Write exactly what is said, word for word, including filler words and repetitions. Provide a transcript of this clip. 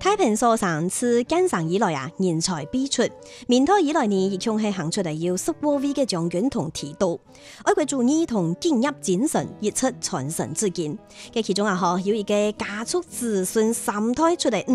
太平所上自建成以來啊，人才輩出。明代以來呢，亦仲係行出嚟要十國位嘅將軍同提督，愛國主義同建業精神一出傳承至今。嘅其中啊，嗬有一個加速子孫三代出嚟。